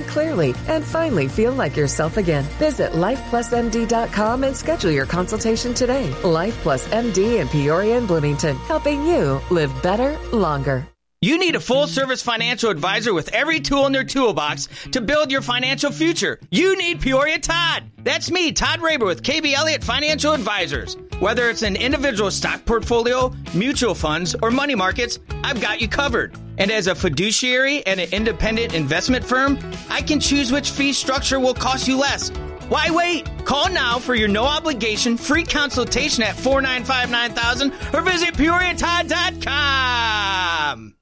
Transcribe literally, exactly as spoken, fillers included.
clearly, and finally feel like yourself again. Visit life plus m d dot com and schedule your consultation today. Life Plus M D in Peoria and Bloomington, helping you live better, longer. You need a full-service financial advisor with every tool in their toolbox to build your financial future. You need Peoria Todd. That's me, Todd Raber with K B Elliott Financial Advisors. Whether it's an individual stock portfolio, mutual funds, or money markets, I've got you covered. And as a fiduciary and an independent investment firm, I can choose which fee structure will cost you less. Why wait? Call now for your no-obligation free consultation at four nine five, nine thousand or visit peoria todd dot com.